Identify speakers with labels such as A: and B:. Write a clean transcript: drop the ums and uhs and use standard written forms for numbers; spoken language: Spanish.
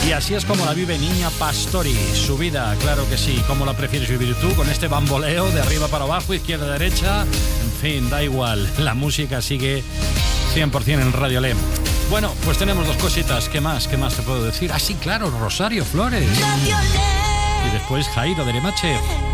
A: Y así es como la vive Niña Pastori, su vida, claro que sí. ¿Cómo la prefieres vivir tú? Con este bamboleo de arriba para abajo, izquierda a derecha, en fin, da igual, la música sigue 100% en Radio Le. Bueno, pues tenemos dos cositas. ¿Qué más te puedo decir? Ah, sí, claro, Rosario Flores. Y después Jairo de Lemache.